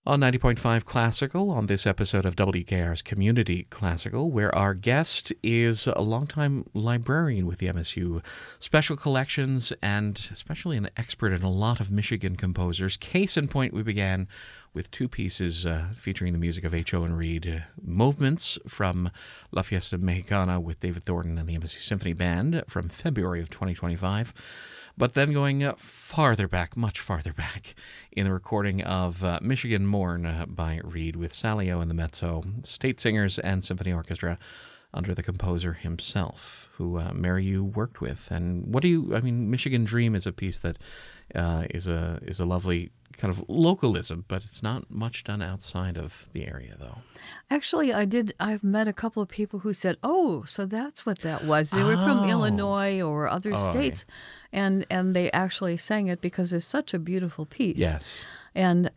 On 90.5 Classical, on this episode of WKR's Community Classical, where our guest is a longtime librarian with the MSU Special Collections and especially an expert in a lot of Michigan composers. Case in point, we began with two pieces featuring the music of H. Owen Reed, Movements from La Fiesta Mexicana with David Thornton and the MSU Symphony Band from February of 2025. But then going farther back, much farther back, in the recording of Michigan Morn by Reed with Salio and the Mezzo State Singers and Symphony Orchestra under the composer himself, who Mary, you worked with. And what do you, I mean, Michigan Dream is a piece that is a lovely kind of localism, but it's not much done outside of the area, though. Actually, I've met a couple of people who said, "Oh, so that's what that was." They were from Illinois or other states, and they actually sang it because it's such a beautiful piece. Yes. And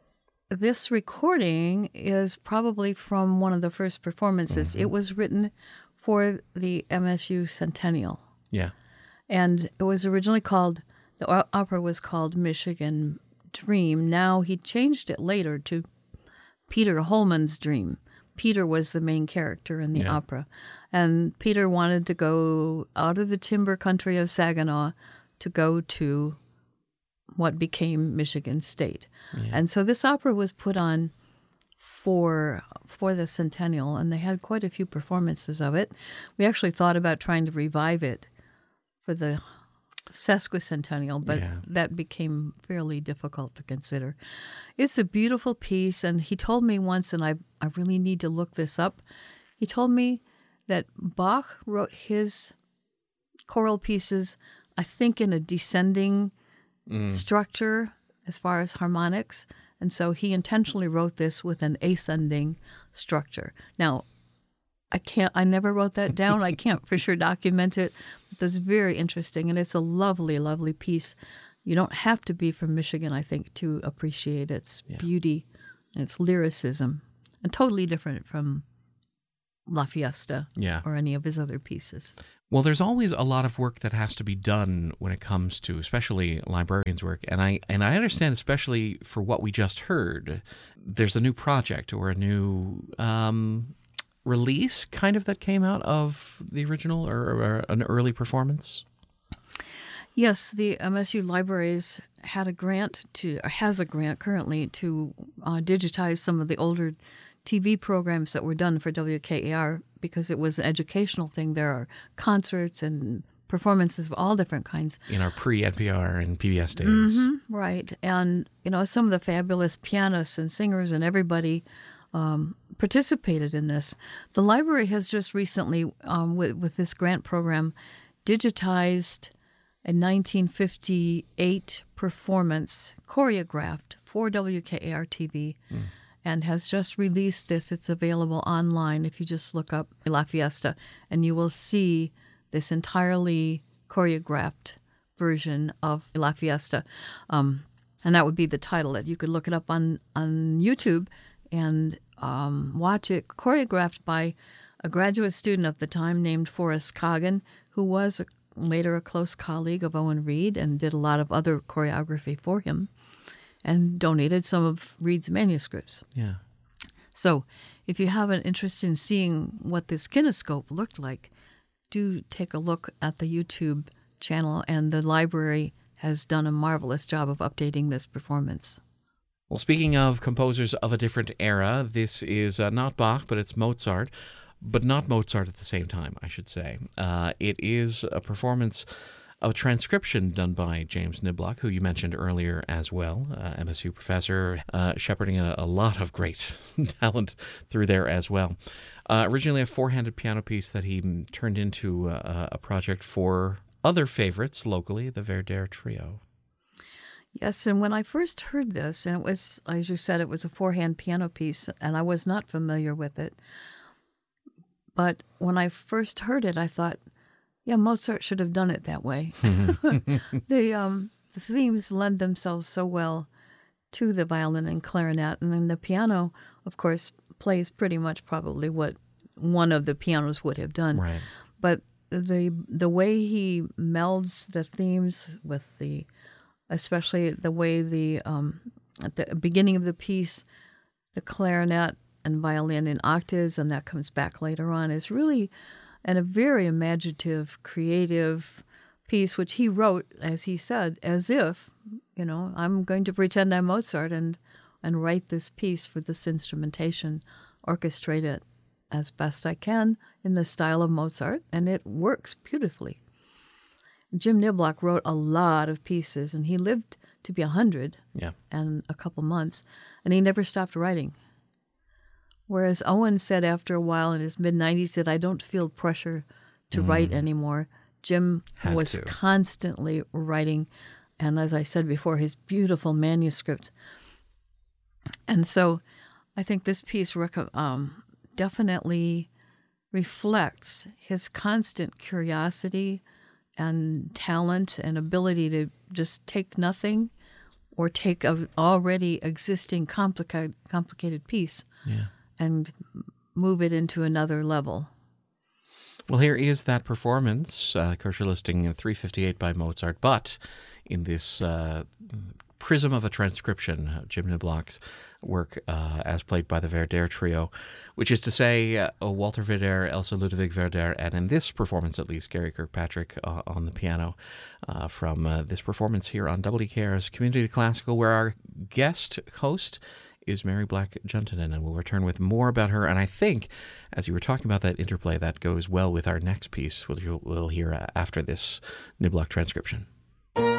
this recording is probably from one of the first performances. Mm-hmm. It was written for the MSU Centennial. Yeah. And it was originally called, the opera was called Michigan Dream. Now he changed it later to Peter Holman's Dream. Peter was the main character in the opera. And Peter wanted to go out of the timber country of Saginaw to go to what became Michigan State. Yeah. And so this opera was put on for the Centennial, and they had quite a few performances of it. We actually thought about trying to revive it for the sesquicentennial, but that became fairly difficult to consider. It's a beautiful piece, and he told me once, and I really need to look this up, he told me that Bach wrote his choral pieces, I think, in a descending structure as far as harmonics, and so he intentionally wrote this with an ascending structure. Now, I never wrote that down. I can't for sure document it, but that's very interesting, and it's a lovely, lovely piece. You don't have to be from Michigan, I think, to appreciate its beauty and its lyricism, and totally different from La Fiesta or any of his other pieces. Well, there's always a lot of work that has to be done when it comes to, especially librarians' work, and I understand, especially for what we just heard, there's a new project or a new release kind of that came out of the original or an early performance? Yes, the MSU Libraries has a grant currently to digitize some of the older TV programs that were done for WKAR because it was an educational thing. There are concerts and performances of all different kinds. In our pre-NPR and PBS days. Mm-hmm, right. And, some of the fabulous pianists and singers and everybody participated in this. The library has just recently, with this grant program, digitized a 1958 performance choreographed for WKAR TV and has just released this. It's available online if you just look up La Fiesta, and you will see this entirely choreographed version of La Fiesta. And that would be the title. You could look it up on YouTube and watch it, choreographed by a graduate student of the time named Forrest Coggin, who was later a close colleague of Owen Reed and did a lot of other choreography for him and donated some of Reed's manuscripts. Yeah. So if you have an interest in seeing what this kinescope looked like, do take a look at the YouTube channel, and the library has done a marvelous job of updating this performance. Well, speaking of composers of a different era, this is not Bach, but it's Mozart, but not Mozart at the same time, I should say. It is a performance of a transcription done by James Niblock, who you mentioned earlier as well, MSU professor, shepherding a lot of great talent through there as well. Originally a four-handed piano piece that he turned into a project for other favorites locally, the Verder Trio. Yes, and when I first heard this, and it was, as you said, it was a four-hand piano piece, and I was not familiar with it. But when I first heard it, I thought, yeah, Mozart should have done it that way. The themes lend themselves so well to the violin and clarinet, and then the piano, of course, plays pretty much probably what one of the pianos would have done. Right. But the way he melds the themes with especially the way the at the beginning of the piece, the clarinet and violin in octaves, and that comes back later on. It's really a very imaginative, creative piece, which he wrote, as he said, as if, I'm going to pretend I'm Mozart and write this piece for this instrumentation, orchestrate it as best I can in the style of Mozart, and it works beautifully. Jim Niblock wrote a lot of pieces, and he lived to be 100 and a couple months, and he never stopped writing. Whereas Owen said after a while in his mid-90s that I don't feel pressure to write anymore. Jim was constantly writing, and as I said before, his beautiful manuscript. And so I think this piece definitely reflects his constant curiosity and talent and ability to just take nothing or take an already existing complicated piece and move it into another level. Well, here is that performance, Kosher listing 358 by Mozart, but in this prism of a transcription, Jim Niblock's work as played by the Verder Trio, which is to say Walter Verder, Elsa Ludwig Verder, and in this performance at least, Gary Kirkpatrick on the piano from this performance here on WKR's Community Classical, where our guest host is Mary Black Juntonen, and we'll return with more about her. And I think, as you were talking about that interplay, that goes well with our next piece, which we'll hear after this Niblock transcription.